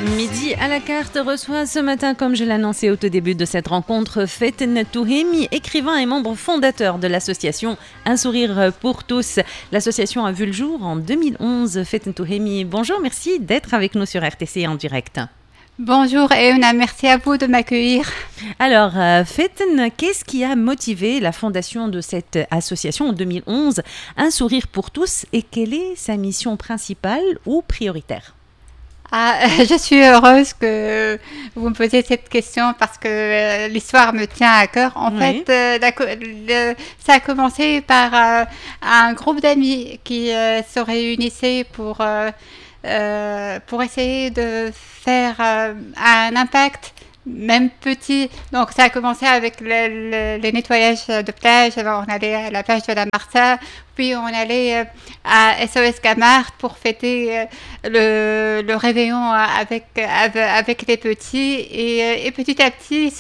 Midi à la carte reçoit ce matin, comme je l'annonçais au tout début de cette rencontre, Faten Touhemi, écrivain et membre fondateur de l'association Un sourire pour tous. L'association a vu le jour en 2011. Faten Touhemi, bonjour, merci d'être avec nous sur RTC en direct. Bonjour Euna, merci à vous de m'accueillir. Alors, Faten, qu'est-ce qui a motivé la fondation de cette association en 2011, Un sourire pour tous, et quelle est sa mission principale ou prioritaire ? Je suis heureuse que vous me posiez cette question parce que l'histoire me tient à cœur. En fait, ça a commencé par un groupe d'amis qui se réunissaient pour essayer de faire un impact, même petit. Donc, ça a commencé avec les nettoyages de plage. Alors, on allait à la plage de la Marsa, puis on allait à SOS Gamart pour fêter le réveillon avec les petits. Et petit à petit,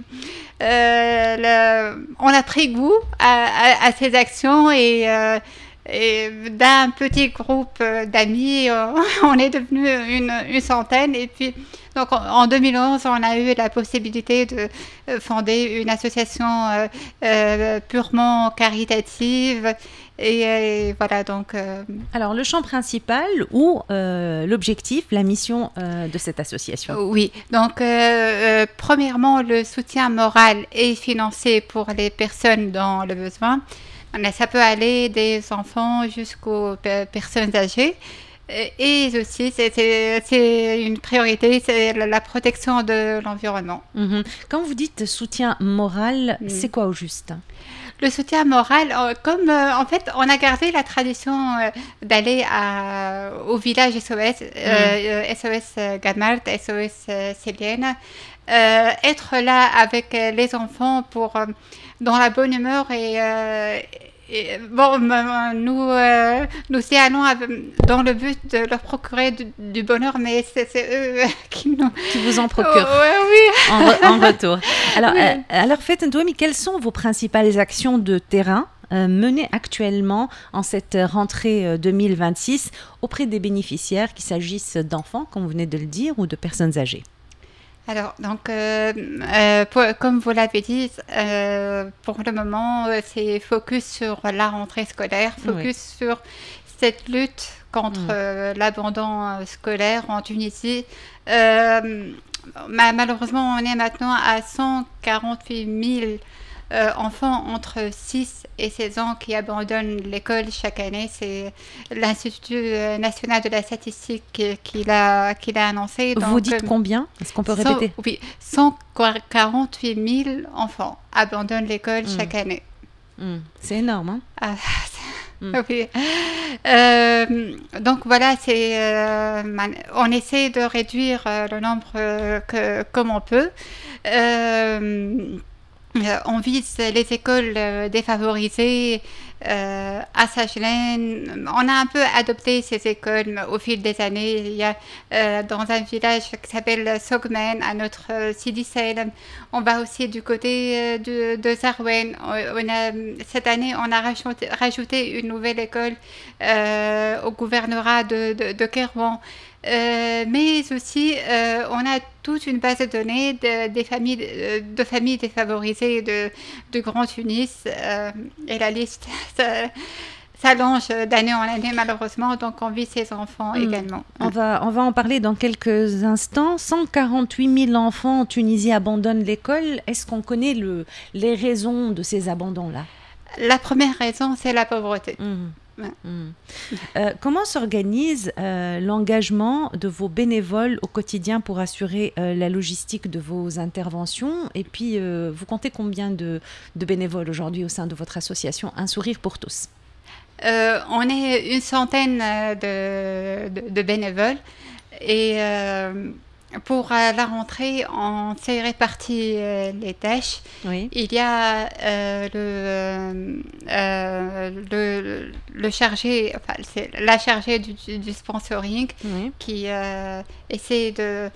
on a pris goût à ces actions et d'un petit groupe d'amis, on est devenu une centaine. Et puis, donc en 2011, on a eu la possibilité de fonder une association purement caritative. Et voilà, donc... Alors, le champ principal ou l'objectif, la mission de cette association ? Oui, donc premièrement, le soutien moral et financier pour les personnes dans le besoin. Ça peut aller des enfants jusqu'aux personnes âgées. Et aussi, c'est une priorité, c'est la protection de l'environnement. Quand vous dites soutien moral, c'est quoi au juste ? Le soutien moral, comme en fait, on a gardé la tradition d'aller au village SOS, SOS Gamart, SOS Célienne, être là avec les enfants dans la bonne humeur nous y allons dans le but de leur procurer du bonheur, mais c'est eux qui vous en procurent. Oui. En retour. Alors, oui. Alors Faten Touhemi, quelles sont vos principales actions de terrain menées actuellement en cette rentrée 2026 auprès des bénéficiaires, qu'il s'agisse d'enfants, comme vous venez de le dire, ou de personnes âgées ? Alors, donc, comme vous l'avez dit, pour le moment, c'est focus sur la rentrée scolaire, focus sur cette lutte contre l'abandon scolaire en Tunisie. Malheureusement, on est maintenant à 148 000 enfants entre 6 et 16 ans qui abandonnent l'école chaque année. C'est l'Institut national de la statistique qui l'a annoncé. Donc, vous dites combien ? Est-ce qu'on peut répéter ? Oui, 148 000 enfants abandonnent l'école chaque année. C'est énorme, hein ? Oui. Donc voilà, on essaie de réduire le nombre comme on peut. On vise les écoles défavorisées à Sajlen. On a un peu adopté ces écoles au fil des années. Il y a dans un village qui s'appelle Sogmen, à notre Sidi Salem. On va aussi du côté de Zarouen. Cette année, on a rajouté une nouvelle école au gouvernorat de Kérouan. Mais aussi, on a toute une base de données de familles défavorisées de Grand Tunis. Et la liste s'allonge d'année en année, malheureusement. Donc, on vit ces enfants également. On va en parler dans quelques instants. 148 000 enfants en Tunisie abandonnent l'école. Est-ce qu'on connaît les raisons de ces abandons-là ? La première raison, c'est la pauvreté. Comment s'organise l'engagement de vos bénévoles au quotidien pour assurer la logistique de vos interventions ? Et puis, vous comptez combien de bénévoles aujourd'hui au sein de votre association Un sourire pour tous ? On est une centaine de bénévoles et pour la rentrée, on s'est réparti les tâches. Oui. Il y a le chargé, enfin, c'est la chargée du sponsoring qui essaie de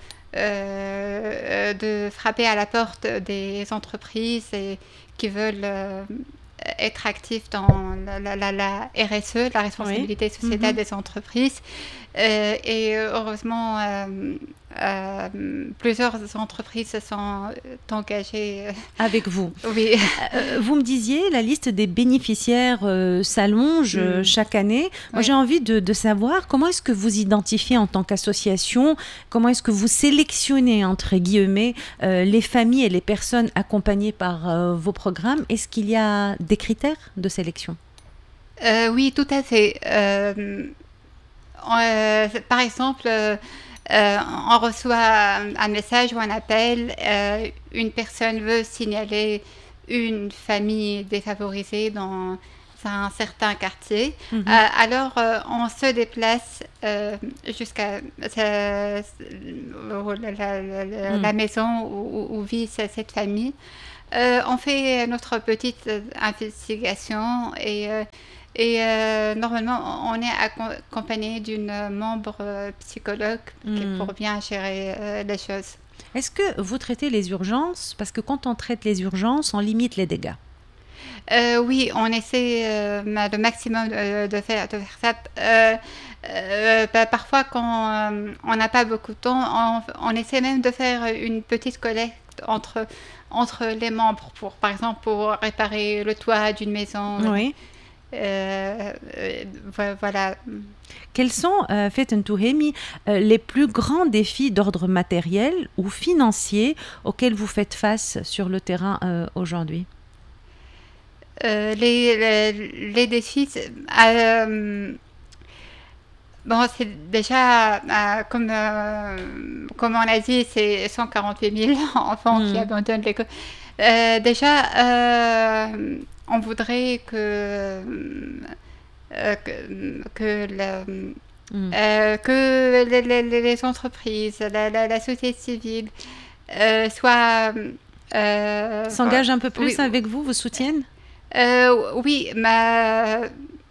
frapper à la porte des entreprises et qui veulent être actifs dans la RSE, la responsabilité sociétale des entreprises. Et heureusement, plusieurs entreprises se sont engagées. Avec vous. Oui. Vous me disiez, la liste des bénéficiaires s'allonge chaque année. Moi, Oui. j'ai envie de savoir comment est-ce que vous identifiez en tant qu'association, comment est-ce que vous sélectionnez, entre guillemets, les familles et les personnes accompagnées par vos programmes. Est-ce qu'il y a des critères de sélection? Oui, tout à fait. Par exemple, on reçoit un message ou un appel, une personne veut signaler une famille défavorisée dans un certain quartier. Alors, on se déplace jusqu'à la maison où vit cette famille. On fait notre petite investigation et normalement, on est accompagné d'une membre psychologue pour bien gérer les choses. Est-ce que vous traitez les urgences? Parce que quand on traite les urgences, on limite les dégâts. Oui, on essaie le maximum de faire ça. Parfois, quand on n'a pas beaucoup de temps, on essaie même de faire une petite collecte entre les membres, par exemple, pour réparer le toit d'une maison. Oui. Voilà. Quels sont, Faith Ntouhemi, les plus grands défis d'ordre matériel ou financier auxquels vous faites face sur le terrain aujourd'hui? Les défis, bon, c'est déjà, comme on a dit, c'est 148 000 enfants qui abandonnent l'école. Déjà, on voudrait que les entreprises, la société civile s'engagent un peu plus avec vous, vous soutiennent? Oui, mais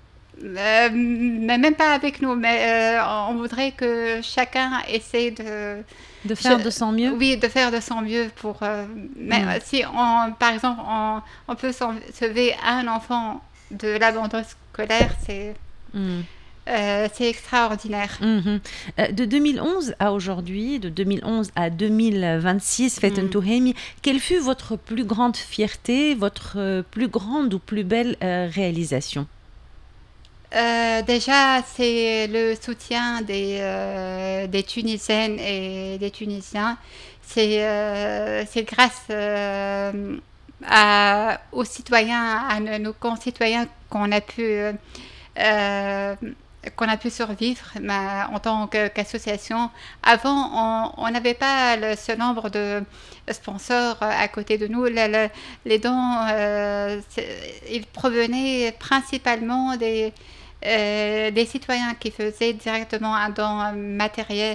même pas avec nous, mais on voudrait que chacun essaie de faire de son mieux. Oui, de faire de son mieux pour. Mais si par exemple, on peut sauver un enfant de l'abandon scolaire, c'est extraordinaire. De 2011 à aujourd'hui, de 2011 à 2026, Faith Ntouhemi, quelle fut votre plus grande fierté, votre plus grande ou plus belle réalisation? Déjà, c'est le soutien des Tunisiennes et des Tunisiens. C'est grâce aux citoyens, à nos concitoyens qu'on a pu survivre en tant qu'association. Avant, on n'avait pas ce nombre de sponsors à côté de nous. Les dons, ils provenaient principalement des citoyens qui faisaient directement un don matériel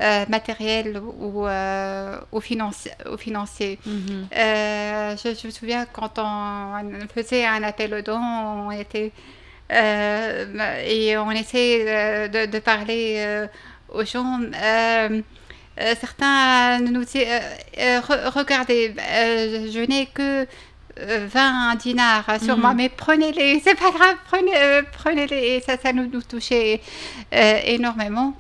ou financier. Je me souviens quand on faisait un appel aux dons, on était et on essaie de parler aux gens. Certains nous disaient regardez, je n'ai que 20 dinars sur moi, mais prenez-les, c'est pas grave, prenez-les. Et ça nous touchait énormément.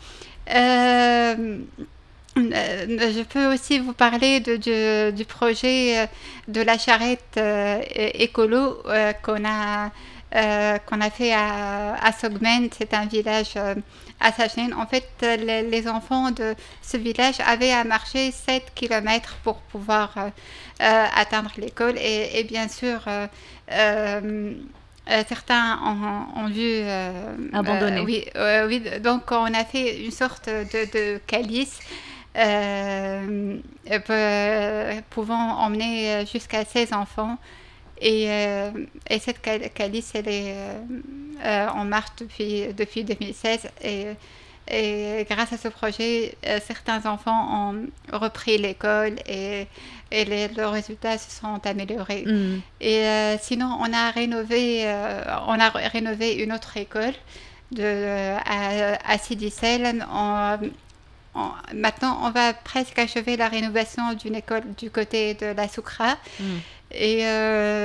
Je peux aussi vous parler du projet de la charrette écolo qu'on a fait à Sogmen. C'est un village à Sachsen. En fait, les enfants de ce village avaient à marcher 7 km pour pouvoir atteindre l'école. Et bien sûr, certains ont dû abandonner. Oui, donc on a fait une sorte de calice pouvant emmener jusqu'à 16 enfants. Et cette calice, elle est en marche depuis 2016. Et grâce à ce projet, certains enfants ont repris l'école et leurs résultats se sont améliorés. Et sinon, on a rénové une autre école à Sidi Sel. Maintenant, on va presque achever la rénovation d'une école du côté de la Soukra. Et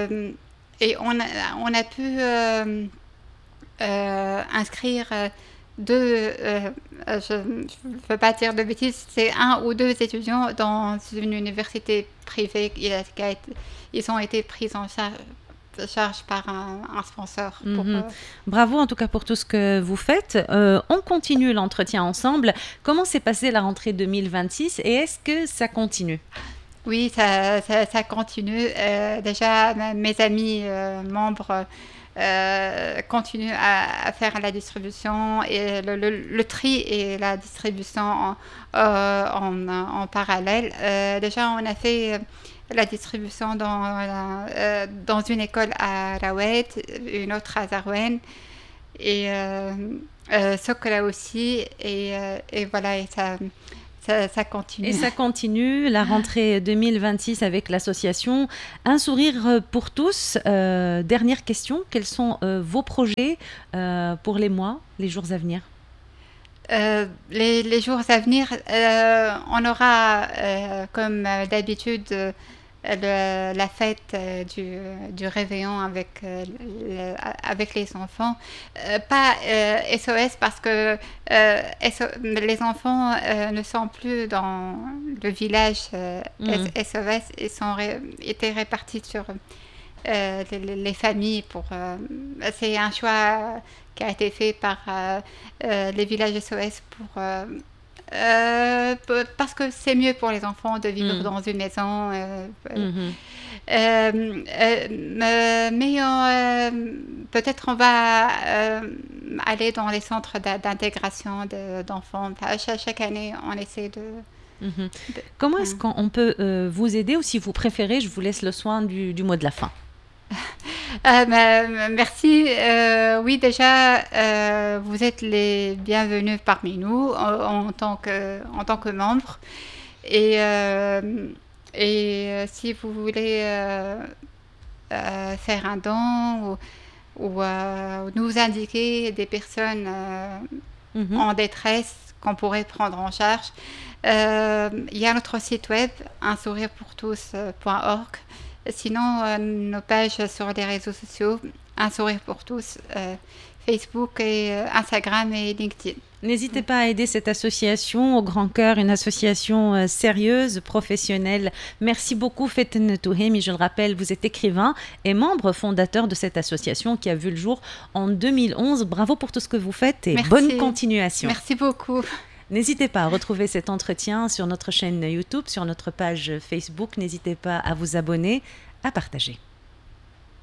on a pu inscrire je ne veux pas dire de bêtises, c'est 1 ou 2 étudiants dans une université privée ils ont été pris en charge par un sponsor. Bravo en tout cas pour tout ce que vous faites. On continue l'entretien ensemble. Comment s'est passée la rentrée 2026 et est-ce que ça continue? Oui, ça continue. Déjà, mes amis membres continuent à faire la distribution et le tri et la distribution en parallèle. Déjà, on a fait la distribution dans une école à Rawet, une autre à Zarouen et Sokra aussi. Et voilà, et ça continue. Et ça continue, la rentrée 2026 avec l'association Un sourire pour tous. Dernière question, quels sont vos projets pour les mois, les jours à venir? Les jours à venir, on aura, comme d'habitude, la fête du réveillon avec les enfants. Pas SOS parce que les enfants ne sont plus dans le village SOS. Ils étaient répartis sur les familles. C'est un choix qui a été fait par les villages SOS parce que c'est mieux pour les enfants de vivre dans une maison. Mais peut-être on va aller dans les centres d'intégration d'enfants. Chaque année, on essaie de... Comment est-ce qu'on peut vous aider ou si vous préférez, je vous laisse le soin du mot de la fin. Merci. Oui, déjà, vous êtes les bienvenus parmi nous en tant que membres. Et si vous voulez faire un don ou nous indiquer des personnes en détresse qu'on pourrait prendre en charge, il y a notre site web unsourirepourtous.org. Sinon, nos pages sur les réseaux sociaux, Un sourire pour tous, Facebook, et Instagram et LinkedIn. N'hésitez pas à aider cette association au grand cœur, une association sérieuse, professionnelle. Merci beaucoup Feten Touhemi, je le rappelle, vous êtes écrivain et membre fondateur de cette association qui a vu le jour en 2011. Bravo pour tout ce que vous faites et bonne continuation. Merci beaucoup. N'hésitez pas à retrouver cet entretien sur notre chaîne YouTube, sur notre page Facebook. N'hésitez pas à vous abonner, à partager.